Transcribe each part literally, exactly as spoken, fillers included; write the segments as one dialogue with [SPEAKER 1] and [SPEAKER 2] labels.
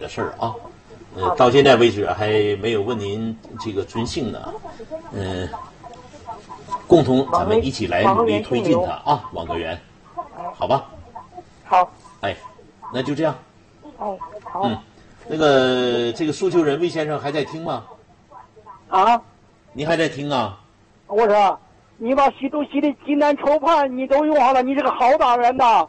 [SPEAKER 1] 事儿啊。呃，到现在为止还没有问您这个尊姓呢。嗯、呃，共同咱们一起来努力推进它啊，王阁员，好吧？
[SPEAKER 2] 好。
[SPEAKER 1] 哎，那就这样。
[SPEAKER 2] 哎，好。
[SPEAKER 1] 嗯，那个这个诉求人魏先生还在听吗？
[SPEAKER 2] 啊？
[SPEAKER 1] 你还在听啊？
[SPEAKER 2] 我说，你把习主席的济南筹判你都用上了，你是个好党员呐。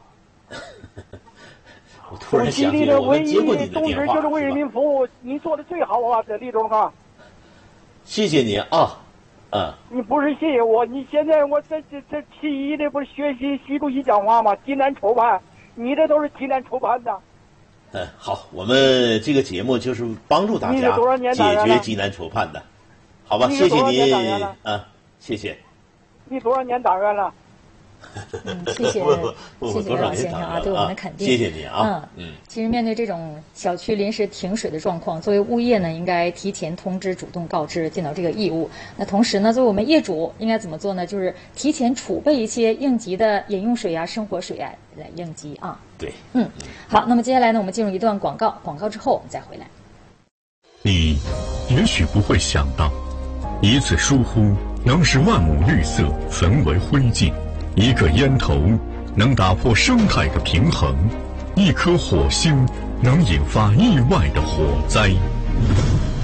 [SPEAKER 1] 我突然想起来，我们接过你的电话，
[SPEAKER 2] 主席的宗旨就是为人民服务，你做的最好啊，这李总啊。
[SPEAKER 1] 谢谢你啊，嗯。
[SPEAKER 2] 你不是谢谢我，你现在我这这这提议的不是学习习主席讲话吗？济南筹判，你这都是济南筹判的。
[SPEAKER 1] 嗯，好，我们这个节目就是帮助大家解决济南筹判的，好吧？谢谢您，啊，谢谢。
[SPEAKER 2] 你多少年党员了？
[SPEAKER 3] 嗯，谢谢谢谢王先生啊，对我们的肯定。
[SPEAKER 1] 谢谢你啊。
[SPEAKER 3] 嗯嗯，其实面对这种小区临时停水的状况，作为物业呢，应该提前通知、主动告知，尽到这个义务。那同时呢，作为我们业主应该怎么做呢？就是提前储备一些应急的饮用水啊、生活水啊来应急啊。
[SPEAKER 1] 对，
[SPEAKER 3] 嗯，好，那么接下来呢，我们进入一段广告，广告之后我们再回来。
[SPEAKER 4] 你也许不会想到，一次疏忽能使万亩绿色焚为灰烬。一个烟头能打破生态的平衡，一颗火星能引发意外的火灾。